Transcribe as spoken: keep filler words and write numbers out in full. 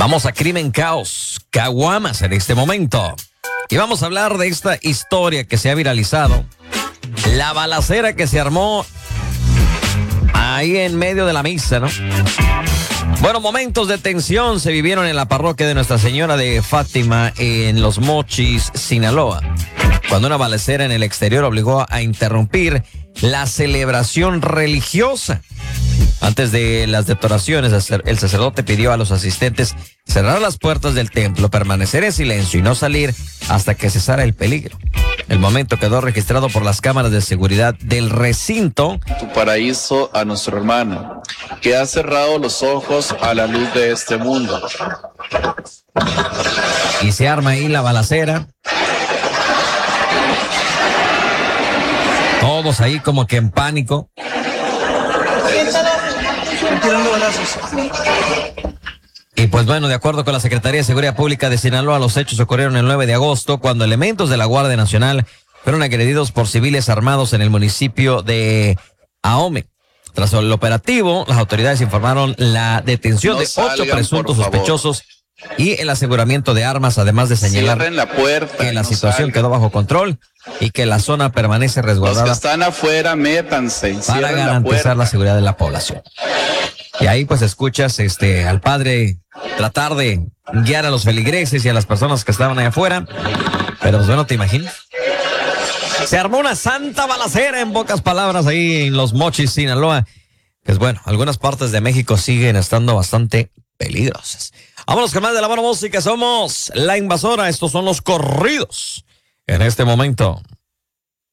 Vamos a Crimen Caos, Caguamas en este momento. Y vamos a hablar de esta historia que se ha viralizado. La balacera que se armó ahí en medio de la misa, ¿no? Bueno, momentos de tensión se vivieron en la parroquia de Nuestra Señora de Fátima en Los Mochis, Sinaloa, cuando una balacera en el exterior obligó a interrumpir la celebración religiosa. Antes de las detonaciones, el sacerdote pidió a los asistentes cerrar las puertas del templo, permanecer en silencio y no salir hasta que cesara el peligro. El momento quedó registrado por las cámaras de seguridad del recinto. Tu paraíso a nuestro hermano, que ha cerrado los ojos a la luz de este mundo. Y se arma ahí la balacera. Todos ahí como que en pánico. Y pues bueno, de acuerdo con la Secretaría de Seguridad Pública de Sinaloa, los hechos ocurrieron el nueve de agosto, cuando elementos de la Guardia Nacional fueron agredidos por civiles armados en el municipio de Ahome. Tras el operativo, las autoridades informaron la detención No de salgan, ocho presuntos por favor. sospechosos y el aseguramiento de armas, además de señalar Cierren la puerta que y la no situación salgan. quedó bajo control y que la zona permanece Los que resguardada están afuera, métanse y para cierren la garantizar puerta. la seguridad de la población. Y ahí pues escuchas este al padre tratar de guiar a los feligreses y a las personas que estaban ahí afuera. Pero pues bueno, ¿te imaginas? Se armó una santa balacera, en pocas palabras, ahí en Los Mochis, Sinaloa. Pues bueno, algunas partes de México siguen estando bastante peligrosas. Vámonos con más de la buena música. Somos La Invasora. Estos son los corridos en este momento.